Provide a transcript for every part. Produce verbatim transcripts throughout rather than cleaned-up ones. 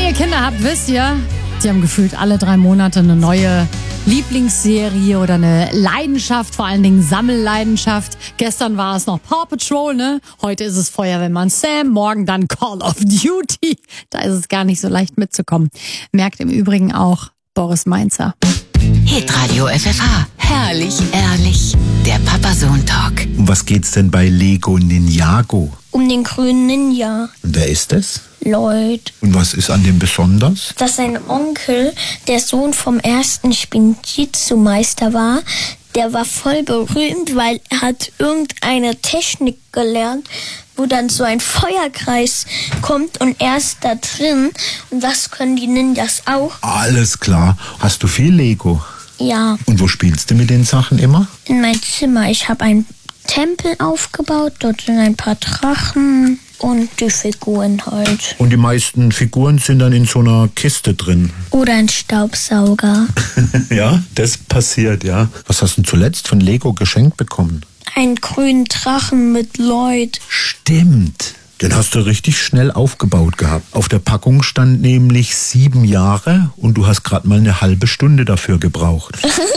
ihr Kinder habt, wisst ihr, sie haben gefühlt alle drei Monate eine neue Lieblingsserie oder eine Leidenschaft, vor allen Dingen Sammelleidenschaft. Gestern war es noch Paw Patrol, ne? Heute ist es Feuerwehrmann Sam, morgen dann Call of Duty. Da ist es gar nicht so leicht mitzukommen. Merkt im Übrigen auch Boris Mainzer. Hitradio F F H. Herrlich, ehrlich. Der Papa-Sohn-Talk. Um was geht's denn bei Lego Ninjago? Um den grünen Ninja. Und wer ist das? Lloyd. Und was ist an dem besonders? Dass sein Onkel, der Sohn vom ersten Spinjitzu-Meister war, der war voll berühmt, weil er hat irgendeine Technik gelernt, wo dann so ein Feuerkreis kommt und er ist da drin. Und das können die Ninjas auch. Alles klar. Hast du viel Lego? Ja. Und wo spielst du mit den Sachen immer? In mein Zimmer. Ich habe einen Tempel aufgebaut, dort sind ein paar Drachen und die Figuren halt. Und die meisten Figuren sind dann in so einer Kiste drin. Oder ein Staubsauger. Ja, das passiert, ja. Was hast du denn zuletzt von Lego geschenkt bekommen? Einen grünen Drachen mit Lloyd. Stimmt. Den hast du richtig schnell aufgebaut gehabt. Auf der Packung stand nämlich sieben Jahre und du hast gerade mal eine halbe Stunde dafür gebraucht.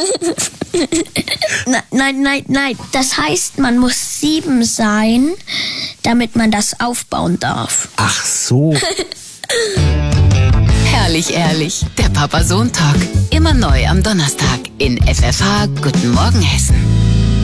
Nein, nein, nein, nein. Das heißt, man muss sieben sein, damit man das aufbauen darf. Ach so. Herrlich, ehrlich. Der Papa-Sohn-Talk. Immer neu am Donnerstag in F F H. Guten Morgen, Hessen.